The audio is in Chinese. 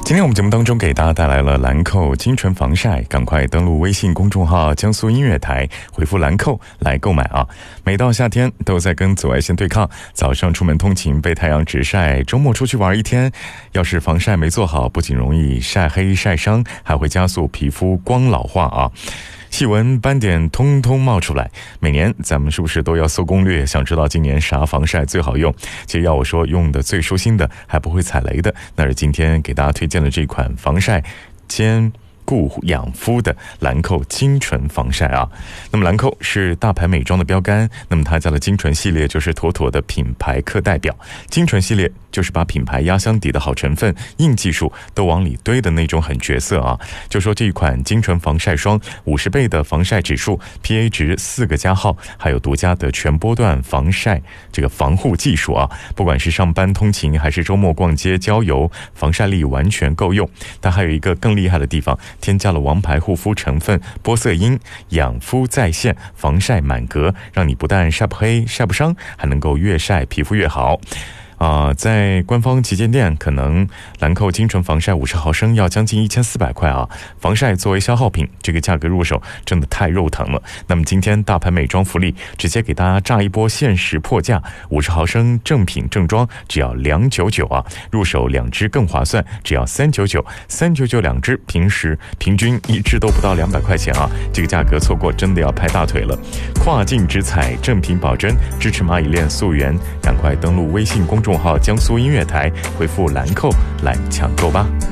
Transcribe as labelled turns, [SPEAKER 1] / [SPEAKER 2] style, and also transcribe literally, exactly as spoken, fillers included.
[SPEAKER 1] 今天我们节目当中给大家带来了兰蔻精纯防晒，赶快登录微信公众号江苏音乐台，回复兰蔻来购买啊！每到夏天都在跟紫外线对抗，早上出门通勤被太阳直晒，周末出去玩一天，要是防晒没做好，不仅容易晒黑晒伤，还会加速皮肤光老化啊！细纹斑点通通冒出来，每年咱们是不是都要搜攻略，想知道今年啥防晒最好用？其实要我说，用的最舒心的还不会踩雷的，那是今天给大家推荐的这款防晒兼顾养肤的兰蔻精纯防晒啊。那么兰蔻是大牌美妆的标杆，那么它家的精纯系列就是妥妥的品牌课代表。精纯系列就是把品牌压箱底的好成分、硬技术都往里堆的那种狠角色啊。就说这款精纯防晒霜，五十倍的防晒指数 ，P A 值四个加号，还有独家的全波段防晒这个防护技术啊。不管是上班通勤还是周末逛街郊游，防晒力完全够用。它还有一个更厉害的地方，添加了王牌护肤成分玻色因，养肤在线，防晒满格，让你不但晒不黑晒不伤，还能够越晒皮肤越好。啊、呃，在官方旗舰店，可能兰蔻精纯防晒五十毫升要将近一千四百块啊。防晒作为消耗品，这个价格入手真的太肉疼了。那么今天大牌美妆福利，直接给大家炸一波限时破价，五十毫升正品正装只要两九九啊，入手两支更划算，只要三九九，三九九两支，平时平均一支都不到两百块钱啊，这个价格错过真的要拍大腿了。跨境直采，正品保真，支持蚂蚁链溯源，赶快登录微信公众号江苏音乐台，回复兰蔻来抢购吧。